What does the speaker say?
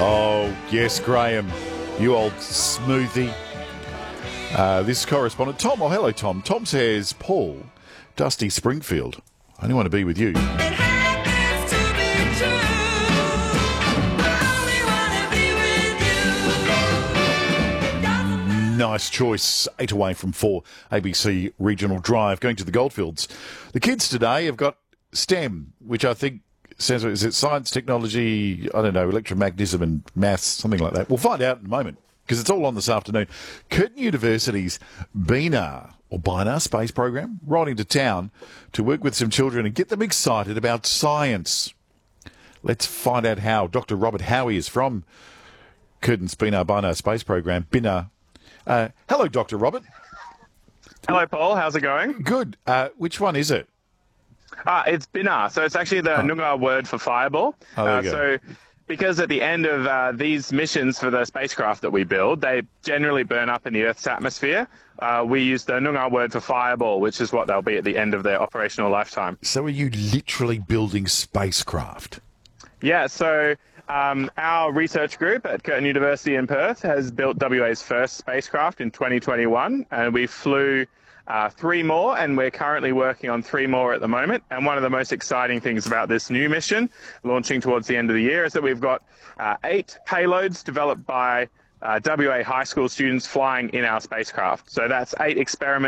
Oh, yes, Graham. You old smoothie. This correspondent, Tom. Oh, hello, Tom. Tom says, Paul, Dusty Springfield, I only want to be with you. Nice choice. 8 away from 4, ABC Regional Drive. Going to the Goldfields. The kids today have got STEM, which I think stands for, is it science, technology, I don't know, electromagnetism and maths, something like that. We'll find out in a moment because it's all on this afternoon. Curtin University's BINAR, or BINAR Space Program, riding to town to work with some children and get them excited about science. Let's find out how. Dr. Robert Howie is from Curtin's BINAR Space Program. BINAR. Hello, Dr. Robert. Hello, Paul. How's it going? Good. Which one is it? It's BINAR. So it's actually the Noongar word for fireball. So because at the end of these missions for the spacecraft that we build, they generally burn up in the Earth's atmosphere. We use the Noongar word for fireball, which is what they'll be at the end of their operational lifetime. So are you literally building spacecraft? Yeah, so our research group at Curtin University in Perth has built WA's first spacecraft in 2021, and we flew 3 more, and we're currently working on 3 more at the moment. And one of the most exciting things about this new mission, launching towards the end of the year, is that we've got 8 payloads developed by WA high school students flying in our spacecraft. So that's 8 experiments